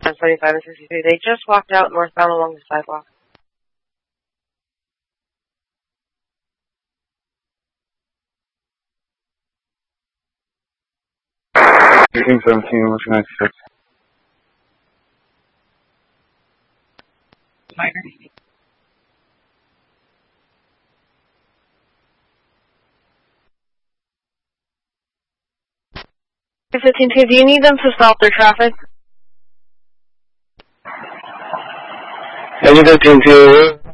75 and 63. They just walked out northbound along the sidewalk. 1817, what's 96? Minor. 15-2, do you need them to stop their traffic? 18-15-2,